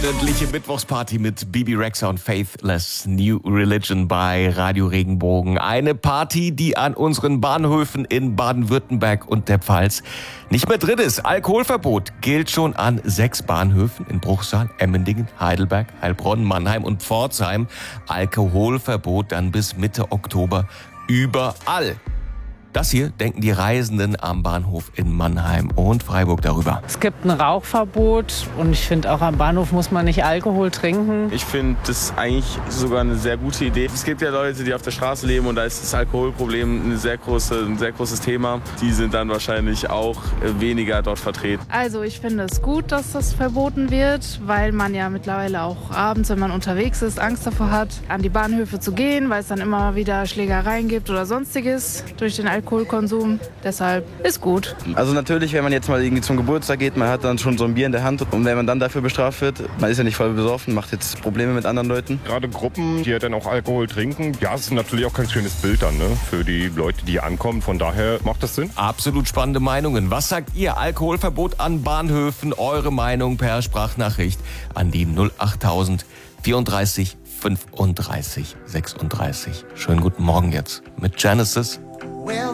Abendliche Mittwochsparty mit Bibi Rexha und Faithless New Religion bei Radio Regenbogen. Eine Party, die an unseren Bahnhöfen in Baden-Württemberg und der Pfalz nicht mehr drin ist. Alkoholverbot gilt schon an 6 Bahnhöfen in Bruchsal, Emmendingen, Heidelberg, Heilbronn, Mannheim und Pforzheim. Alkoholverbot dann bis Mitte Oktober überall. Das hier denken die Reisenden am Bahnhof in Mannheim und Freiburg darüber. Es gibt ein Rauchverbot und ich finde auch am Bahnhof muss man nicht Alkohol trinken. Ich finde das eigentlich sogar eine sehr gute Idee. Es gibt ja Leute, die auf der Straße leben und da ist das Alkoholproblem ein sehr großes Thema. Die sind dann wahrscheinlich auch weniger dort vertreten. Also ich finde es gut, dass das verboten wird, weil man ja mittlerweile auch abends, wenn man unterwegs ist, Angst davor hat, an die Bahnhöfe zu gehen, weil es dann immer wieder Schlägereien gibt oder sonstiges durch den Alkoholkonsum. Deshalb ist gut. Also natürlich, wenn man jetzt mal irgendwie zum Geburtstag geht, man hat dann schon so ein Bier in der Hand und wenn man dann dafür bestraft wird, man ist ja nicht voll besoffen, macht jetzt Probleme mit anderen Leuten. Gerade Gruppen, die ja dann auch Alkohol trinken, ja, es ist natürlich auch kein schönes Bild dann, ne, für die Leute, die hier ankommen. Von daher macht das Sinn. Absolut spannende Meinungen. Was sagt ihr? Alkoholverbot an Bahnhöfen? Eure Meinung per Sprachnachricht an die 08000 34 35 36. Schönen guten Morgen jetzt mit Genesis. Well,